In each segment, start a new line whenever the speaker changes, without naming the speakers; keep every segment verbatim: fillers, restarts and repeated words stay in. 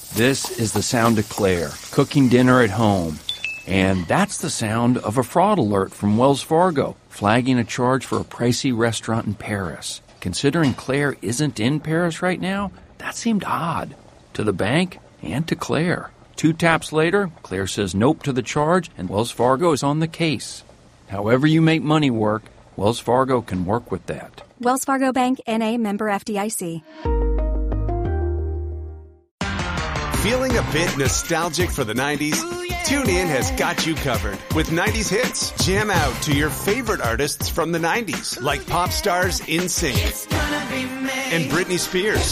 This is the sound of Claire, cooking dinner at home. And that's the sound of a fraud alert from Wells Fargo, flagging a charge for a pricey restaurant in Paris. Considering Claire isn't in Paris right now, that seemed odd. To the bank and to Claire. Two taps later, Claire says nope to the charge, and Wells Fargo is on the case. However you make money work, Wells Fargo can work with that.
Wells Fargo Bank, N A, member F D I C.
Feeling a bit nostalgic for the nineties? Ooh, yeah. TuneIn has got you covered with nineties hits. Jam out to your favorite artists from the nineties, like pop stars NSYNC and Britney Spears.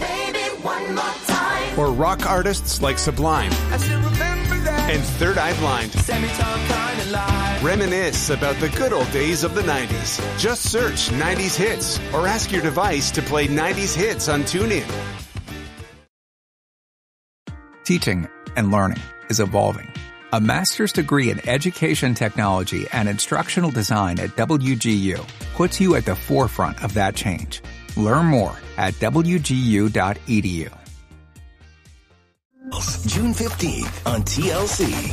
Or rock artists like Sublime and Third Eye Blind. Reminisce about the good old days of the nineties. Just search nineties hits or ask your device to play nineties hits on TuneIn.
Teaching and learning is evolving. A master's degree in education technology and instructional design at W G U puts you at the forefront of that change. Learn more at w g u dot e d u.
June fifteenth on T L C.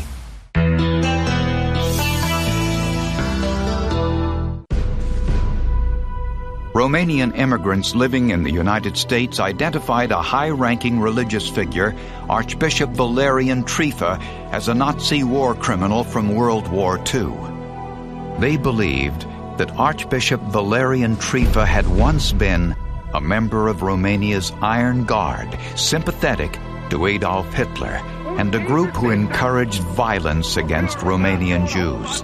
Romanian immigrants living in the United States identified a high-ranking religious figure, Archbishop Valerian Trifa, as a Nazi war criminal from World War Two. They believed that Archbishop Valerian Trifa had once been a member of Romania's Iron Guard, sympathetic to Adolf Hitler, and a group who encouraged violence against Romanian Jews.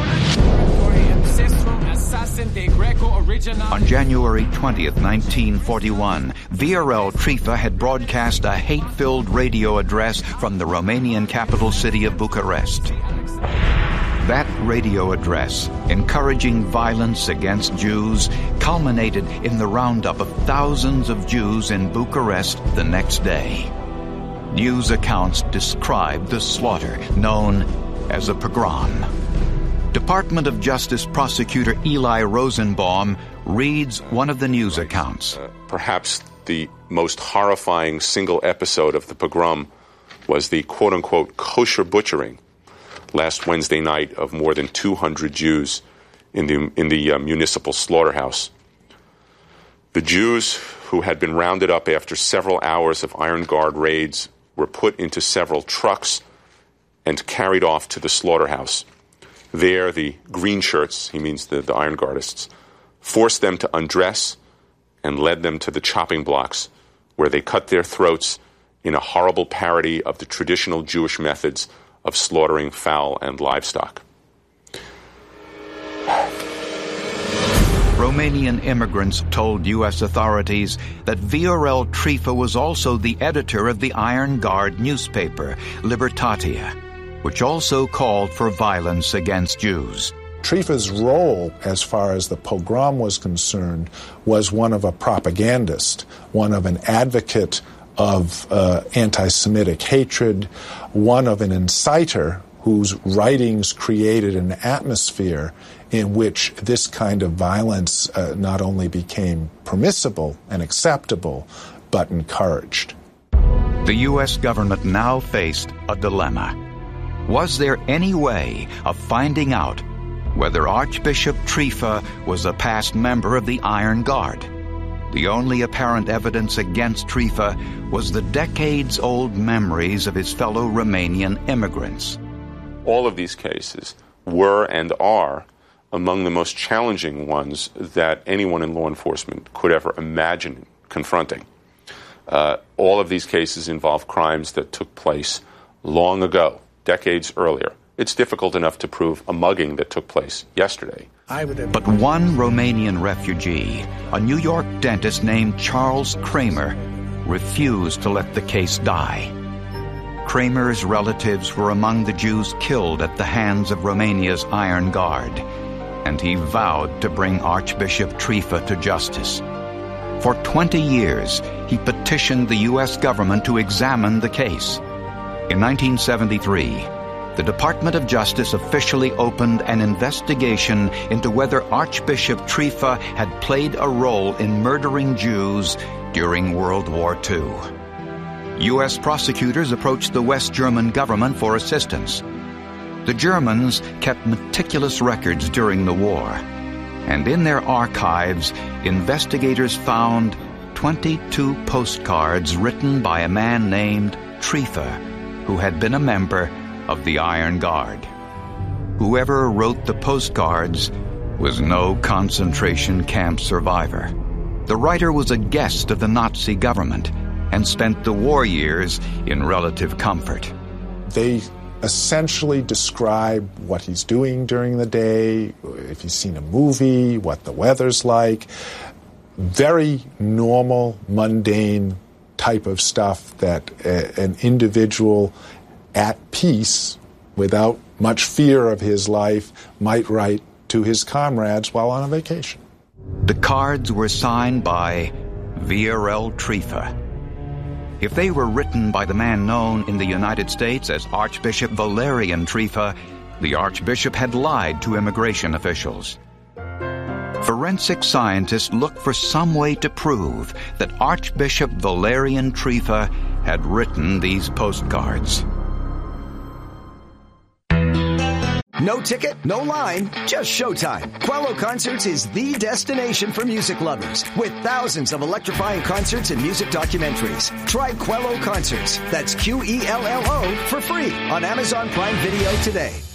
On January twentieth, nineteen forty-one, Viorel Trifa had broadcast a hate-filled radio address from the Romanian capital city of Bucharest. That radio address, encouraging violence against Jews, culminated in the roundup of thousands of Jews in Bucharest the next day. News accounts described the slaughter, known as a pogrom. Department of Justice prosecutor Eli Rosenbaum reads one of the news accounts.
Uh, perhaps the most horrifying single episode of the pogrom was the quote-unquote kosher butchering last Wednesday night of more than two hundred Jews in the, in the uh, municipal slaughterhouse. The Jews who had been rounded up after several hours of Iron Guard raids were put into several trucks and carried off to the slaughterhouse. There, the green shirts, he means the, the Iron Guardists, forced them to undress and led them to the chopping blocks, where they cut their throats in a horrible parody of the traditional Jewish methods of slaughtering fowl and livestock.
Romanian immigrants told U S authorities that Viorel Trifa was also the editor of the Iron Guard newspaper, Libertatea, which also called for violence against Jews.
Trifa's role, as far as the pogrom was concerned, was one of a propagandist, one of an advocate of uh, anti-Semitic hatred, one of an inciter whose writings created an atmosphere in which this kind of violence uh, not only became permissible and acceptable, but encouraged.
The U S government now faced a dilemma. Was there any way of finding out whether Archbishop Trifa was a past member of the Iron Guard? The only apparent evidence against Trifa was the decades-old memories of his fellow Romanian immigrants.
All of these cases were and are among the most challenging ones that anyone in law enforcement could ever imagine confronting. Uh, all of these cases involve crimes that took place long ago, decades earlier. It's difficult enough to prove a mugging that took place yesterday.
But one Romanian refugee, a New York dentist named Charles Kramer, refused to let the case die. Kramer's relatives were among the Jews killed at the hands of Romania's Iron Guard, and he vowed to bring Archbishop Trifa to justice. For twenty years, he petitioned the U S government to examine the case. In nineteen seventy-three, the Department of Justice officially opened an investigation into whether Archbishop Trifa had played a role in murdering Jews during World War Two. U S prosecutors approached the West German government for assistance. The Germans kept meticulous records during the war, and in their archives, investigators found twenty-two postcards written by a man named Triefer, who had been a member of the Iron Guard. Whoever wrote the postcards was no concentration camp survivor. The writer was a guest of the Nazi government and spent the war years in relative comfort.
They essentially describe what he's doing during the day, if he's seen a movie, what the weather's like. Very normal, mundane type of stuff that a, an individual at peace, without much fear of his life, might write to his comrades while on a vacation.
The cards were signed by Viorel Triefer. If they were written by the man known in the United States as Archbishop Valerian Triefer, the Archbishop had lied to immigration officials. Forensic scientists looked for some way to prove that Archbishop Valerian Triefer had written these postcards.
No ticket, no line, just showtime. Quello Concerts is the destination for music lovers, with thousands of electrifying concerts and music documentaries. Try Quello Concerts, that's Q E L L O, for free on Amazon Prime Video today.